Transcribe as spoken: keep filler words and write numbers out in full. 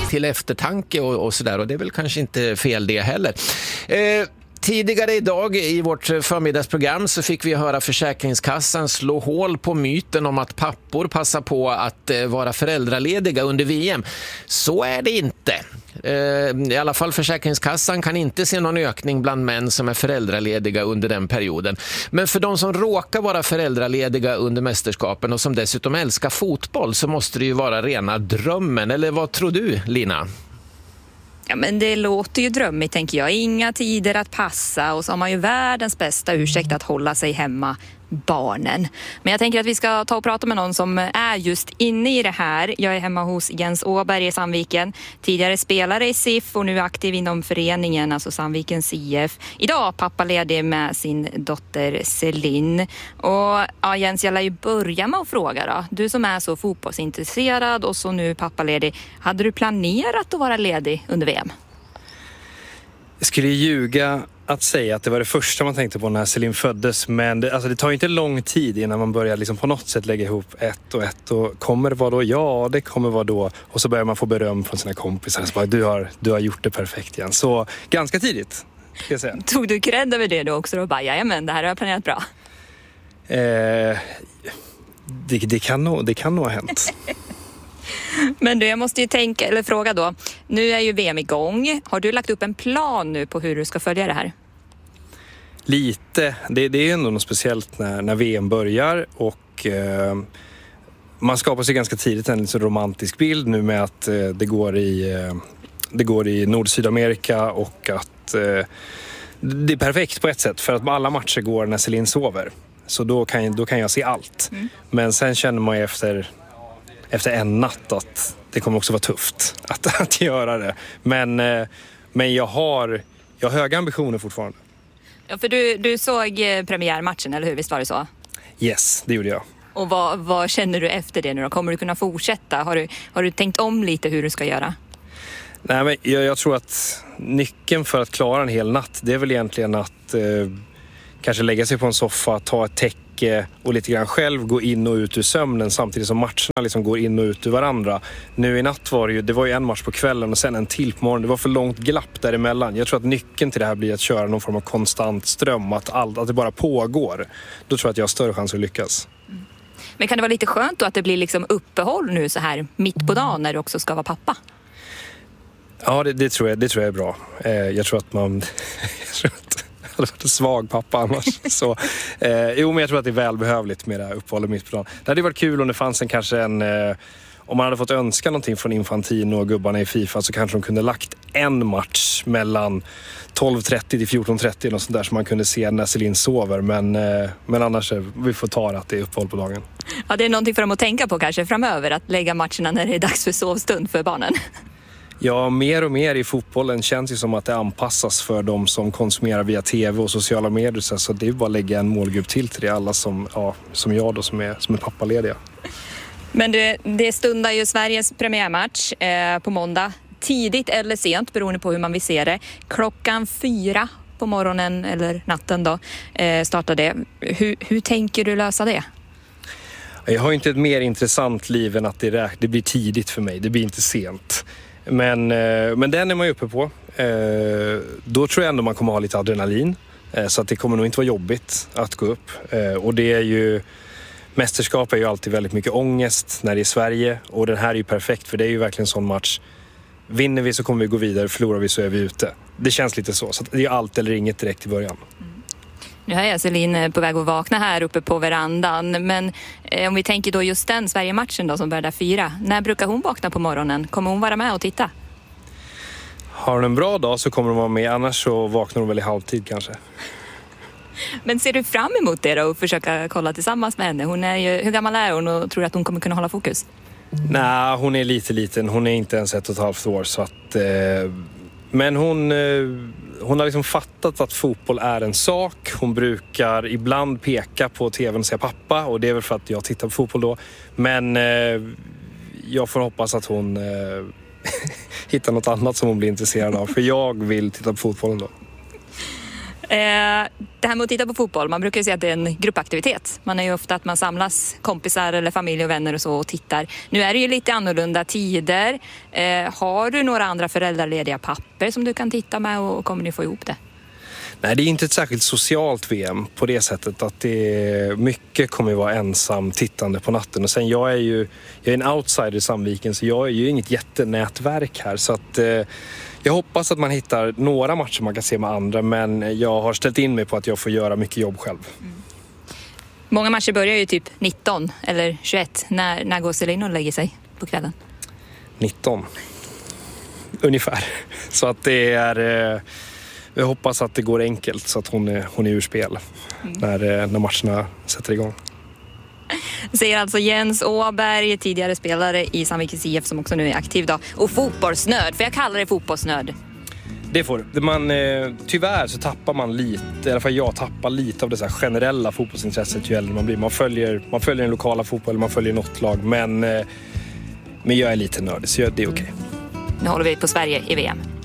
till eftertanke och, och sådär. Och det är väl kanske inte fel det heller. Eh, Tidigare idag i vårt förmiddagsprogram så fick vi höra Försäkringskassan slå hål på myten om att pappor passar på att vara föräldralediga under V M. Så är det inte. I alla fall Försäkringskassan kan inte se någon ökning bland män som är föräldralediga under den perioden. Men för de som råkar vara föräldralediga under mästerskapen och som dessutom älskar fotboll så måste det ju vara rena drömmen. Eller vad tror du, Lina? Ja, men det låter ju drömmigt, tänker jag. Inga tider att passa och så har man ju världens bästa ursäkt att hålla sig hemma, barnen. Men jag tänker att vi ska ta och prata med någon som är just inne i det här. Jag är hemma hos Jens Åberg i Sandviken, tidigare spelare i S I F och nu aktiv inom föreningen, alltså Sandvikens I F. Idag pappaledig med sin dotter Celine. Och ja, Jens, jag lär ju börja med att fråga då. Du som är så fotbollsintresserad och så nu pappaledig, hade du planerat att vara ledig under V M? Jag skulle ljuga att säga att det var det första man tänkte på när Celine föddes, men det, alltså det tar ju inte lång tid innan man börjar liksom på något sätt lägga ihop ett och ett, och kommer det vara då? Ja, det kommer vara då, och så börjar man få beröm från sina kompisar så bara, du har, du har gjort det perfekt igen, så ganska tidigt ska jag säga. Tog du cred över det då också och bara, jajamän, det här har jag planerat bra? Eh, det, det, kan nog, det kan nog ha hänt. Men du, jag måste ju tänka, eller fråga då. Nu är ju V M igång. Har du lagt upp en plan nu på hur du ska följa det här? Lite. Det, det är ändå något speciellt när, när V M börjar och eh, man skapar sig ganska tidigt en liksom romantisk bild nu med att eh, det går i, eh, det går i Nord-Sydamerika och att eh, det är perfekt på ett sätt för att alla matcher går när Celine sover. Så då kan, då kan jag se allt. Mm. Men sen känner man ju efter... efter en natt att det kommer också vara tufft att, att göra det. Men, men jag, har, jag har höga ambitioner fortfarande. Ja, för du, du såg premiärmatchen, eller hur? Visst var det så? Yes, det gjorde jag. Och vad, vad känner du efter det nu då? Kommer du kunna fortsätta? Har du, har du tänkt om lite hur du ska göra? Nej, men jag, jag tror att nyckeln för att klara en hel natt, det är väl egentligen att eh, kanske lägga sig på en soffa, ta ett täcke och lite grann själv gå in och ut ur sömnen samtidigt som matcherna liksom går in och ut ur varandra. Nu i natt var det ju, det var ju en match på kvällen och sen en till på morgonen. Det var för långt glapp däremellan. Jag tror att nyckeln till det här blir att köra någon form av konstant ström, att, allt, att det bara pågår. Då tror jag att jag har större chans att lyckas. Mm. Men kan det vara lite skönt då att det blir liksom uppehåll nu så här mitt på dagen när du också ska vara pappa? Ja, det, det, tror, jag, det tror jag är bra. Eh, jag tror att man... jag tror att det hade varit en svag pappa annars. Så, eh, jo, men jag tror att det är välbehövligt med det här uppehållet mitt på dagen. Det hade varit kul om det fanns en kanske en... Eh, om man hade fått önska någonting från Infantino och gubbarna i FIFA så kanske de kunde lagt en match mellan tolv trettio till fjorton trettio och sånt där så man kunde se när Celine sover. Men, eh, men annars är, vi får ta det att det är uppehåll på dagen. Ja, det är någonting för dem att tänka på kanske framöver, att lägga matcherna när det är dags för sovstund för barnen. Ja, mer och mer i fotbollen känns ju som att det anpassas för de som konsumerar via tv och sociala medier. Så det är bara att lägga en målgrupp till till det, alla som, ja, som jag då som är, som är pappalediga. Men det, det stundar ju Sveriges premiärmatch eh, på måndag. Tidigt eller sent, beroende på hur man vill se det. Klockan fyra på morgonen eller natten då eh, startar det. Hur, hur tänker du lösa det? Jag har inte ett mer intressant liv än att det, räk- det blir tidigt för mig. Det blir inte sent. Men, men den är man ju uppe på. Då tror jag ändå man kommer ha lite adrenalin. Så att det kommer nog inte vara jobbigt att gå upp. Och det är ju... Mästerskap är ju alltid väldigt mycket ångest när det är Sverige. Och den här är ju perfekt för det är ju verkligen en sån match. Vinner vi så kommer vi gå vidare, förlorar vi så är vi ute. Det känns lite så. Så det är allt eller inget direkt i början. Mm. Nu är jag Celine på väg att vakna här uppe på verandan. Men eh, om vi tänker då just den Sverige-matchen då som börjar fyra. När brukar hon vakna på morgonen? Kommer hon vara med och titta? Har hon en bra dag så kommer hon vara med. Annars så vaknar hon väl i halvtid kanske. Men ser du fram emot det då och försöka kolla tillsammans med henne? Hon är ju, hur gammal är hon och tror att hon kommer kunna hålla fokus? Nej, hon är lite liten. Hon är inte ens ett och ett halvt år. Så att, eh, men hon, eh, hon har liksom fattat att fotboll är en sak. Hon brukar ibland peka på tvn och säga pappa. Och det är väl för att jag tittar på fotboll då. Men eh, jag får hoppas att hon eh, hittar något annat som hon blir intresserad av. För jag vill titta på fotbollen då. Det här med att titta på fotboll, man brukar ju säga att det är en gruppaktivitet. Man är ju ofta att man samlas kompisar eller familj och vänner och så och tittar. Nu är det ju lite annorlunda tider. Har du några andra föräldralediga papper som du kan titta med och kommer ni få ihop det? Nej, det är inte ett särskilt socialt V M på det sättet att det är mycket kommer vara ensam tittande på natten. Och sen jag är ju jag är en outsider i Sandviken, så jag är ju inget jättenätverk här, så att eh, jag hoppas att man hittar några matcher man kan se med andra, men jag har ställt in mig på att jag får göra mycket jobb själv. Mm. Många matcher börjar ju typ nitton eller tjugoett. När, när går Celine och lägger sig på kvällen? nitton. Ungefär. Så att det är... Eh, jag hoppas att det går enkelt så att hon är, hon är ur spel mm. när, när matcherna sätter igång. Säger alltså Jens Åberg, tidigare spelare i Sandvikens I F som också nu är aktiv då. Och fotbollsnöd, för jag kallar det fotbollsnöd. Det får man, eh, tyvärr så tappar man lite, i alla fall jag tappar lite av det så här generella fotbollsintresset ju äldre man blir. Man följer, man följer den lokala fotbollen, man följer något lag, men, eh, men jag är lite nördig så det är okej. Okay. Nu håller vi på Sverige i V M.